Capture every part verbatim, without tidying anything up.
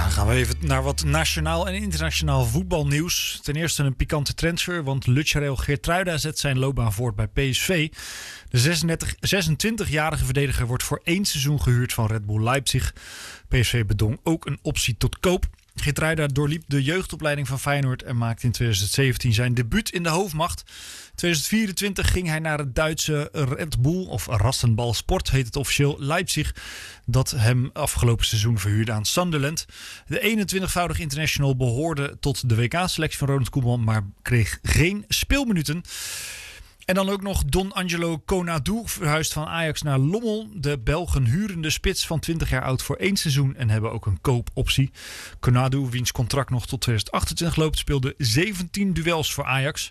Dan gaan we even naar wat nationaal en internationaal voetbalnieuws. Ten eerste een pikante transfer, want Lucharel Geertruida zet zijn loopbaan voort bij P S V. De zesendertig, zesentwintigjarige verdediger wordt voor één seizoen gehuurd van Red Bull Leipzig. P S V bedong ook een optie tot koop. Geertruida doorliep de jeugdopleiding van Feyenoord en maakte in tweeduizend zeventien zijn debuut in de hoofdmacht. tweeduizend vierentwintig ging hij naar het Duitse Red Bull, of Rasenball Sport heet het officieel, Leipzig, dat hem afgelopen seizoen verhuurde aan Sunderland. De eenentwintigvoudig international behoorde tot de W K-selectie van Ronald Koeman, maar kreeg geen speelminuten. En dan ook nog Don Angelo Konadu, verhuisd van Ajax naar Lommel. De Belgen huren de spits van twintig jaar oud voor één seizoen en hebben ook een koopoptie. Konadu, wiens contract nog tot tweeduizend achtentwintig loopt, speelde zeventien duels voor Ajax.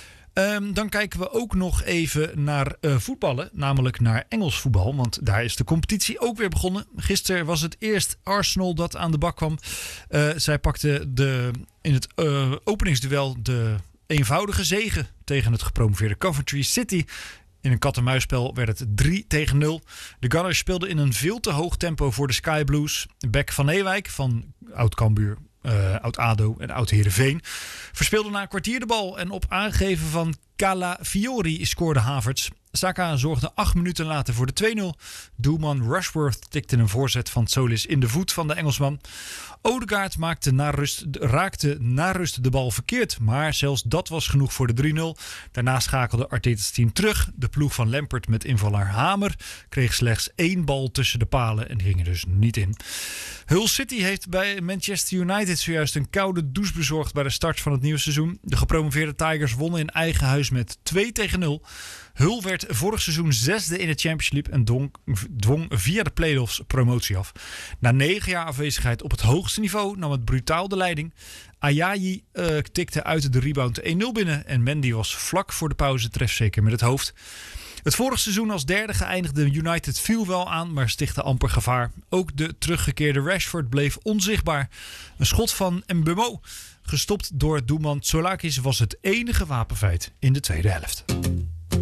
Um, dan kijken we ook nog even naar uh, voetballen, namelijk naar Engels voetbal. Want daar is de competitie ook weer begonnen. Gisteren was het eerst Arsenal dat aan de bak kwam. Uh, zij pakte de, in het uh, openingsduel de eenvoudige zege tegen het gepromoveerde Coventry City. In een kat-en-muisspel werd het drie tegen nul. De Gunners speelden in een veel te hoog tempo voor de Sky Blues. Beck van Ewijk van Oud-Cambuur, uh, Oud-Ado en Oud-Heerenveen verspeelde na een kwartier de bal. En op aangeven van Calafiori scoorde Havertz. Saka zorgde acht minuten later voor de twee nul. Doelman Rushworth tikte een voorzet van Solis in de voet van de Engelsman. Odegaard maakte na rust, raakte na rust de bal verkeerd, maar zelfs dat was genoeg voor de drie nul. Daarna schakelde Arteta's team terug. De ploeg van Lampard met invaller Hamer kreeg slechts één bal tussen de palen en ging er dus niet in. Hull City heeft bij Manchester United zojuist een koude douche bezorgd bij de start van het nieuwe seizoen. De gepromoveerde Tigers wonnen in eigen huis met twee tegen nul. Hull werd vorig seizoen zesde in de Championship en dwong, dwong via de play-offs promotie af. Na negen jaar afwezigheid op het hoogste niveau nam het brutaal de leiding. Ayayi uh, tikte uit de rebound één nul binnen en Mendy was vlak voor de pauze trefzeker met het hoofd. Het vorig seizoen als derde geëindigde United viel wel aan, maar stichtte amper gevaar. Ook de teruggekeerde Rashford bleef onzichtbaar. Een schot van Mbeumo, gestopt door doelman Tsolakis, was het enige wapenfeit in de tweede helft.